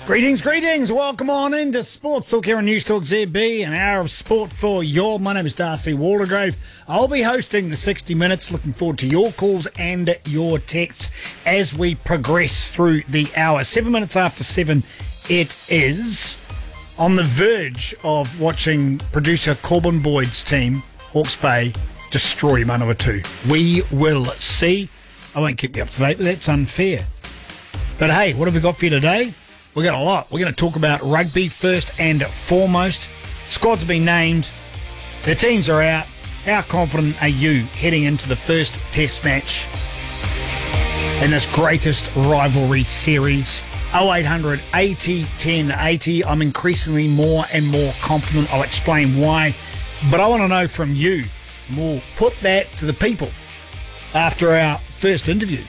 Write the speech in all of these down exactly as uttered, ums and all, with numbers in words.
Greetings, greetings. Welcome on into Sports Talk here on News Talk Z B, an hour of sport for your. My name is Darcy Waldegrave. I'll be hosting the sixty minutes. Looking forward to your calls and your texts as we progress through the hour. Seven minutes after seven, it is. On the verge of watching producer Corbin Boyd's team, Hawke's Bay, destroy Manawatu. We will see. I won't keep you up to date, but that's unfair. But hey, what have we got for you today? We've got a lot. We're going to talk about rugby first and foremost. Squads have been named. The teams are out. How confident are you heading into the first test match in this greatest rivalry series? oh eight hundred eighty ten eighty. I'm increasingly more and more confident. I'll explain why. But I want to know from you. And we'll put that to the people after our first interview.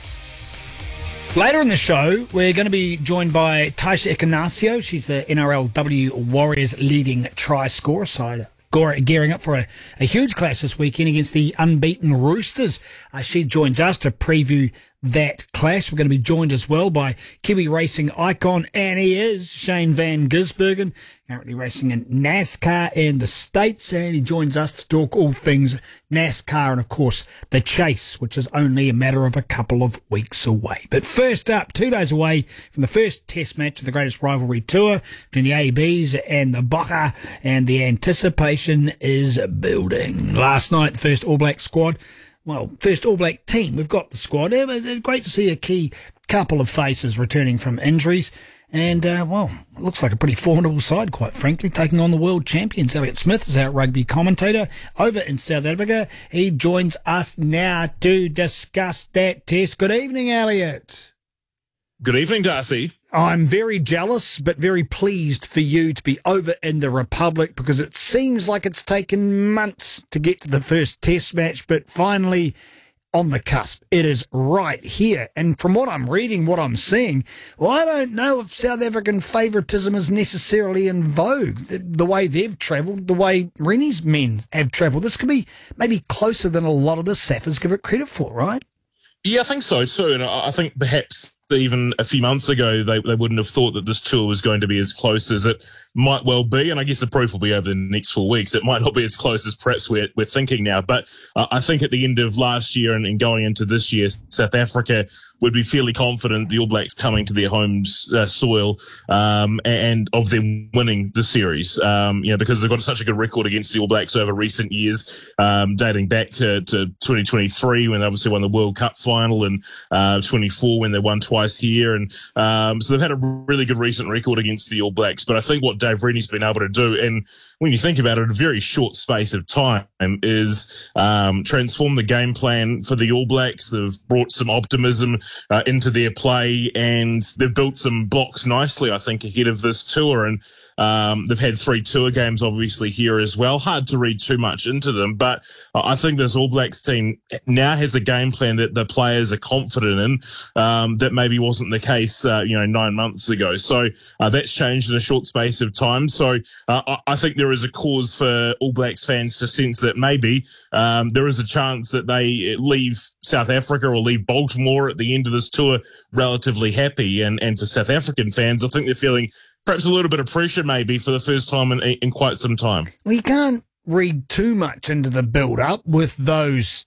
Later in the show, we're going to be joined by Taisha Ikanasio. She's the N R L W Warriors leading try scorer side. Gearing up for a, a huge clash this weekend against the unbeaten Roosters. Uh, she joins us to preview that clash. We're going to be joined as well by Kiwi racing icon, and he is Shane Van Gisbergen, currently racing in NASCAR in the States, and he joins us to talk all things NASCAR and, of course, the chase, which is only a matter of a couple of weeks away. But first up, two days away from the first test match of the greatest rivalry tour between the A Bs and the Boca, and the anticipation is building. Last night, the first All Black squad Well, first All Black team, we've got the squad. It's great to see a key couple of faces returning from injuries. And, uh, well, it looks like a pretty formidable side, quite frankly, taking on the world champions. Elliot Smith is our rugby commentator over in South Africa. He joins us now to discuss that test. Good evening, Elliot. Good evening, Darcy. I'm very jealous, but very pleased for you to be over in the Republic, because it seems like it's taken months to get to the first test match, but finally on the cusp. It is right here. And from what I'm reading, what I'm seeing, well, I don't know if South African favouritism is necessarily in vogue. The, the way they've travelled, the way Rennie's men have travelled, this could be maybe closer than a lot of the Saffers give it credit for, right? Yeah, I think so too. And I think perhaps even a few months ago, they, they wouldn't have thought that this tour was going to be as close as it might well be. And I guess the proof will be over the next four weeks. It might not be as close as perhaps we're, we're thinking now. But uh, I think at the end of last year and, and going into this year, South Africa would be fairly confident the All Blacks coming to their home uh, soil um, and of them winning the series, um, you know, because they've got such a good record against the All Blacks over recent years, um, dating back to, to twenty twenty-three when they obviously won the World Cup final, and uh, twenty-four when they won twice here. And um, so they've had a really good recent record against the All Blacks. But I think what Dave Rennie's been able to do, and when you think about it, in a very short space of time, is um, transform the game plan for the All Blacks. They've brought some optimism uh, into their play, and they've built some blocks nicely, I think, ahead of this tour. And um, they've had three tour games, obviously, here as well. Hard to read too much into them, but I think this All Blacks team now has a game plan that the players are confident in, um, that maybe wasn't the case, uh, you know, nine months ago. So uh, that's changed in a short space of time. So uh, I, I think there is a cause for All Blacks fans to sense that maybe um, there is a chance that they leave South Africa or leave Baltimore at the end of this tour relatively happy. And, and for South African fans, I think they're feeling perhaps a little bit of pressure maybe for the first time in, in quite some time. Well, you can't read too much into the build-up with those